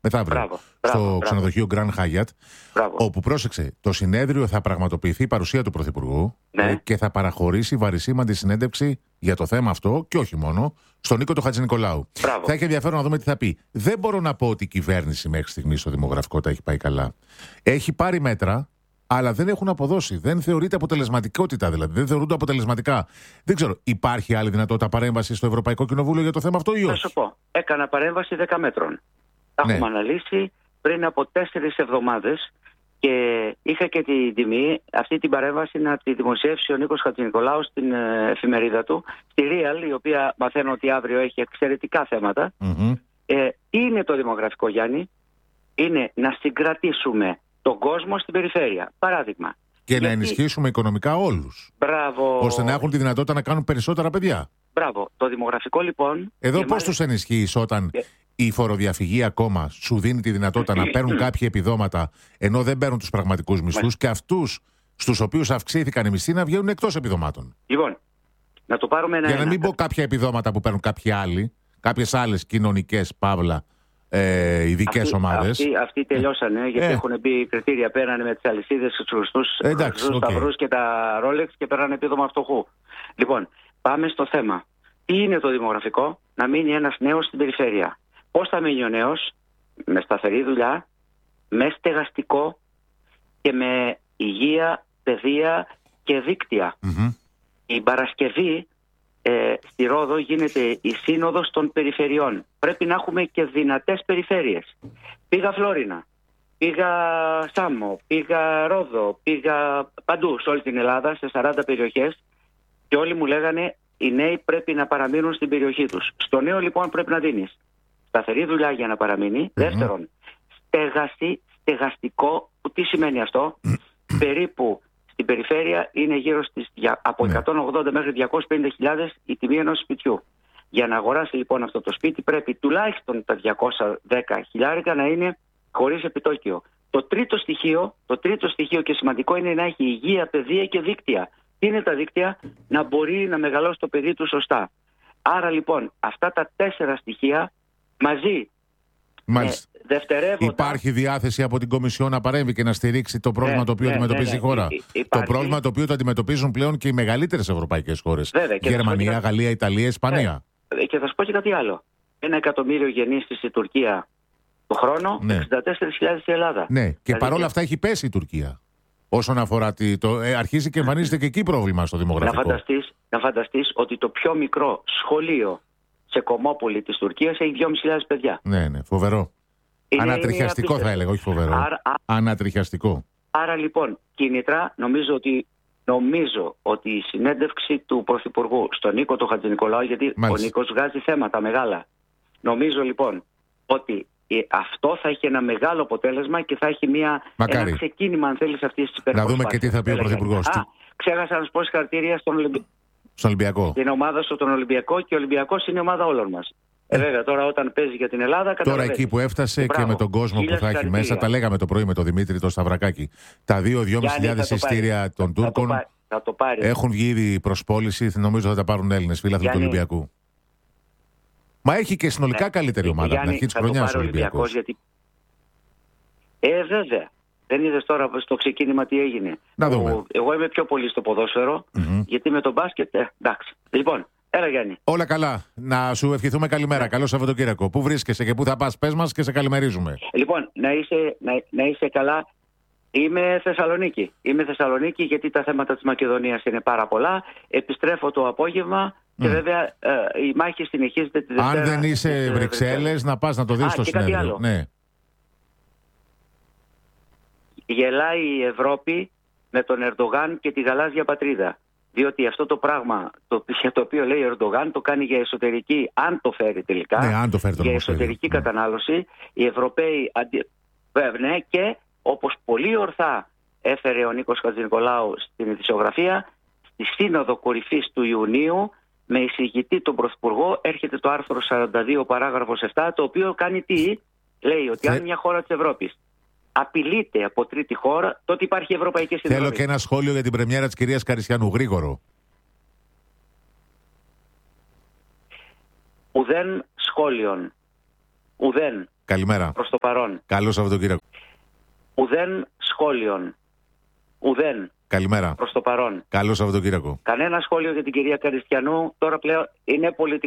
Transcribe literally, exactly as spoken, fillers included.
μεθαύριο, Μπράβο, στο μπράβο, ξενοδοχείο Grand Hyatt. Μπράβο. Όπου, πρόσεξε, το συνέδριο θα πραγματοποιηθεί η παρουσία του Πρωθυπουργού, ναι. και θα παραχωρήσει βαρισίμαντη συνέντευξη για το θέμα αυτό και όχι μόνο στον Νίκο του Χατζηνικολάου. Μπράβο. Θα έχει ενδιαφέρον να δούμε τι θα πει. Δεν μπορώ να πω ότι η κυβέρνηση μέχρι στιγμή στο δημογραφικό τα έχει πάει καλά. Έχει πάρει μέτρα, αλλά δεν έχουν αποδώσει. Δεν θεωρείται αποτελεσματικότητα, δηλαδή. Δεν θεωρούνται αποτελεσματικά. Δεν ξέρω, υπάρχει άλλη δυνατότητα παρέμβαση στο Ευρωπαϊκό Κοινοβούλιο για το θέμα αυτό ή όχι? Θα σου πω. Έκανα παρέμβαση δέκα μέτρων. Τα ναι. έχουμε αναλύσει πριν από τέσσερις εβδομάδες και είχα και την τιμή αυτή την παρέμβαση να τη δημοσιεύσει ο Νίκος Χατζηνικολάου στην ε, εφημερίδα του, στη Real, η οποία μαθαίνω ότι αύριο έχει εξαιρετικά θέματα. Mm-hmm. Ε, είναι το δημογραφικό, Γιάννη, είναι να συγκρατήσουμε τον κόσμο στην περιφέρεια. Παράδειγμα. Και γιατί... να ενισχύσουμε οικονομικά όλους. Μπράβο. Ώστε να έχουν τη δυνατότητα να κάνουν περισσότερα παιδιά. Μπράβο. Το δημογραφικό λοιπόν. Εδώ πώς μάλιστα... τους ενισχύεις όταν ε... η φοροδιαφυγή ακόμα σου δίνει τη δυνατότητα να παίρνουν κάποια επιδόματα ενώ δεν παίρνουν τους πραγματικούς μισθούς και αυτούς στους οποίους αυξήθηκαν οι μισθοί να βγαίνουν εκτός επιδομάτων? Λοιπόν, να το πάρουμε ένα. Για να ένα. μην πω κάποια επιδόματα που παίρνουν κάποιοι άλλοι, κάποιες άλλες κοινωνικές παύλα ε, ειδικές ομάδες. Αυτοί, αυτοί τελειώσανε, γιατί ε. έχουν μπει κριτήρια. Πέρανε με τις αλυσίδες, τους χρωστούς, τους σταυρούς και τα Rolex και πέρανε επίδομα φτωχού. Λοιπόν, πάμε στο θέμα. Τι είναι το δημογραφικό? Να μείνει ένας νέος στην περιφέρεια. Πώς θα μείνει ο νέος? Με σταθερή δουλειά, με στεγαστικό και με υγεία, παιδεία και δίκτυα. Mm-hmm. Η Παρασκευή ε, στη Ρόδο γίνεται η σύνοδος των περιφερειών. Πρέπει να έχουμε και δυνατές περιφέρειες. Πήγα Φλόρινα, πήγα Σάμο, πήγα Ρόδο, πήγα παντού σε όλη την Ελλάδα, σε σαράντα περιοχές, και όλοι μου λέγανε οι νέοι πρέπει να παραμείνουν στην περιοχή τους. Στο νέο λοιπόν πρέπει να δίνεις σταθερή δουλειά για να παραμείνει. Mm-hmm. Δεύτερον, στέγαση, στεγαστικό, που τι σημαίνει αυτό? Περίπου στην περιφέρεια είναι γύρω στις από εκατόν ογδόντα μέχρι διακόσιες πενήντα χιλιάδες η τιμή ενός σπιτιού. Για να αγοράσει λοιπόν αυτό το σπίτι πρέπει τουλάχιστον τα διακόσια δέκα χιλιάρικα να είναι χωρίς επιτόκιο. Το τρίτο στοιχείο, το τρίτο στοιχείο και σημαντικό είναι να έχει υγεία, παιδεία και δίκτυα. Τι είναι τα δίκτυα? Να μπορεί να μεγαλώσει το παιδί του σωστά. Άρα λοιπόν αυτά τα τέσσερα στοιχεία μαζί. Μάλιστα. Ε, δευτερεύοντα... Υπάρχει διάθεση από την Κομισιόν να παρέμβει και να στηρίξει το πρόβλημα ναι, το οποίο ναι, αντιμετωπίζει ναι, ναι, η χώρα? Υπάρχει... Το πρόβλημα το οποίο το αντιμετωπίζουν πλέον και οι μεγαλύτερες ευρωπαϊκές χώρες. Βέβαια, Γερμανία, και... Γαλλία, Ιταλία, Ισπανία. Ναι. Και θα σου πω και κάτι άλλο. Ένα εκατομμύριο γεννήσεις στη Τουρκία το χρόνο, ναι. εξήντα τέσσερις χιλιάδες στη Ελλάδα. Ναι, και δηλαδή... παρόλα αυτά έχει πέσει η Τουρκία. Όσον αφορά τη, το, ε, αρχίζει και εμφανίζεται και εκεί πρόβλημα στο δημογραφικό. Να φανταστείς, να φανταστείς ότι το πιο μικρό σχολείο σε Κομμόπολη της Τουρκίας έχει δυόμισι χιλιάδες παιδιά. Ναι, ναι, φοβερό. Είναι, Ανατριχιαστικό είναι θα έλεγα, όχι φοβερό. Άρα, Ανατριχιαστικό. Άρα λοιπόν, κίνητρα, νομίζω ότι, νομίζω ότι η συνέντευξη του Πρωθυπουργού στον Νίκο του Χατζηνικολάου, γιατί Μάλιστα. ο Νίκος βγάζει θέματα μεγάλα. Νομίζω λοιπόν ότι αυτό θα έχει ένα μεγάλο αποτέλεσμα και θα έχει μια, ένα ξεκίνημα, αν θέλεις, αυτής της υπερπροσπάθειας. Να δούμε και τι θα πει ο Πρωθυπουργός. Α, ξέχασα να σου πω συγχαρητήρια στον Ολυμπιακό. Στον Ολυμπιακό. Την ομάδα σου, τον Ολυμπιακό, και ο Ολυμπιακός είναι η ομάδα όλων μας. Ε, βέβαια, τώρα όταν παίζει για την Ελλάδα. Τώρα εκεί που έφτασε και, και με τον κόσμο που θα έχει μέσα, τα λέγαμε το πρωί με τον Δημήτρη το Σταυρακάκη. Τα δύο-δυόμισι χιλιάδες εισιτήρια των Τούρκων θα το το πάρει. έχουν βγει ήδη προσπόληση. Νομίζω θα τα πάρουν Έλληνες φίλαθλοι του Ολυμπιακού. Μα έχει και συνολικά ναι. καλύτερη ομάδα από την αρχή της χρονιάς ο Ολυμπιακός. Γιατί... Ε, βέβαια. Δεν είδες τώρα στο ξεκίνημα τι έγινε? Να δούμε. Ο, εγώ είμαι πιο πολύ στο ποδόσφαιρο, mm-hmm. γιατί με τον μπάσκετ, ε, εντάξει. Λοιπόν, έλα Γιάννη. Όλα καλά. Να σου ευχηθούμε καλημέρα. Καλό Σαββατοκύριακο. Πού βρίσκεσαι και πού θα πας? Πες μας και σε καλημερίζουμε. Λοιπόν, να είσαι, να, να είσαι καλά. Είμαι Θεσσαλονίκη. Είμαι Θεσσαλονίκη γιατί τα θέματα της Μακεδονίας είναι πάρα πολλά. Επιστρέφω το απόγευμα. Και mm. βέβαια ε, η μάχη συνεχίζεται τη Δευτέρα. Αν δεν είσαι Βρυξέλλες, να πας να το δεις Α, στο συνέδριο. Ναι. Γελάει η Ευρώπη με τον Ερντογάν και τη γαλάζια πατρίδα. Διότι αυτό το πράγμα το, το οποίο λέει ο Ερντογάν το κάνει για εσωτερική, αν το φέρει τελικά, ναι, αν το φέρει το για εσωτερική ναι. κατανάλωση. Οι Ευρωπαίοι, αντι... ναι, και όπως πολύ ορθά έφερε ο Νίκος Χατζηνικολάου στην ειδησιογραφία, στη Σύνοδο Κορυφής του Ιουνίου, με εισηγητή τον Πρωθυπουργό, έρχεται το άρθρο σαράντα δύο παράγραφος επτά, το οποίο κάνει τι? Λέει ότι αν μια χώρα της Ευρώπης απειλείται από τρίτη χώρα, τότε υπάρχει ευρωπαϊκή συνδρομή. Θέλω και ένα σχόλιο για την πρεμιέρα της κυρίας Καρισιανού, γρήγορο. Ουδέν σχόλιον. Ουδέν. Καλημέρα. Προς το παρόν. Καλό Σαββατοκύριακο. Ουδέν σχόλιον. Ουδέν. Καλημέρα. Προς το παρόν. Καλό Σαββατοκύριακο. Κανένα σχόλιο για την κυρία Καριστιανού. Τώρα πλέον είναι πολιτικό.